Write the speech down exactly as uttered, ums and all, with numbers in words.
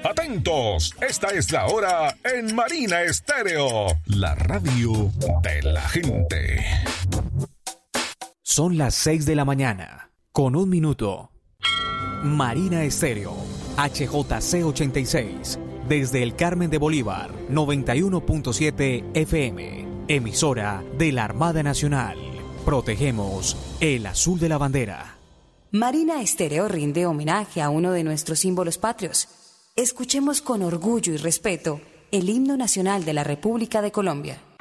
Atentos, esta es la hora en Marina Estéreo, la radio de la gente. Son las seis de la mañana, con un minuto. Marina Estéreo, H J C ochenta y seis, desde el Carmen de Bolívar, noventa y uno punto siete F M, emisora de la Armada Nacional. Protegemos el azul de la bandera. Marina Estéreo rinde homenaje a uno de nuestros símbolos patrios. Escuchemos con orgullo y respeto el himno nacional de la República de Colombia.